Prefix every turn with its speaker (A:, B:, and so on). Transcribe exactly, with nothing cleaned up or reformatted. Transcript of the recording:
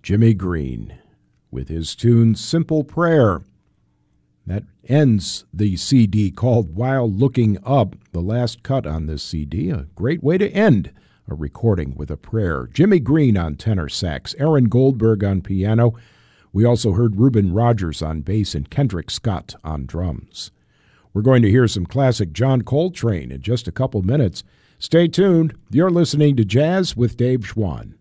A: Jimmy Green with his tune Simple Prayer. That ends the C D called While Looking Up, the last cut on this C D. A great way to end a recording with a prayer. Jimmy Green on tenor sax, Aaron Goldberg on piano. We also heard Reuben Rogers on bass and Kendrick Scott on drums. We're going to hear some classic John Coltrane in just a couple minutes. Stay tuned. You're listening to Jazz with Dave Schwann.